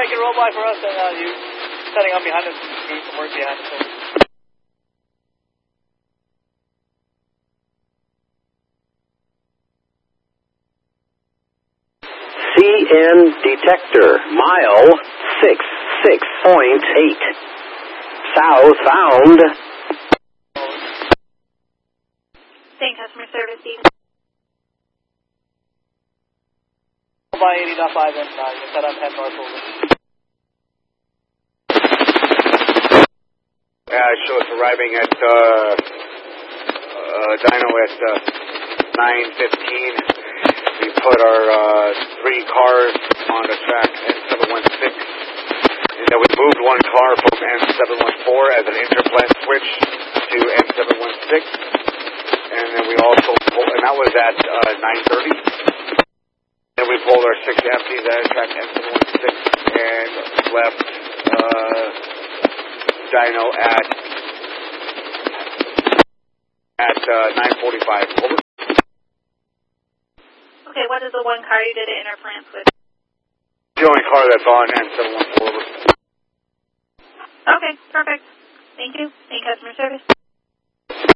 making a roll-by for us, and you setting up behind us and doing some work behind us. CN detector, mile 66.8. Southbound. Same customer service, Steve. By 80.5 and set up 10 north over. Show us arriving at Dino at 9:15. We put our 3 cars on the track N716, and then we moved 1 car from N714 as an interplant switch to N716, and then we also pulled, and that was at 9:30. Then we pulled our 6 empties at track N716 and left Dino at 9:45. Over. Okay, what is the 1 car you did an interplant with? The only car that's on N714. Over. Okay, perfect. Thank you. Same customer service.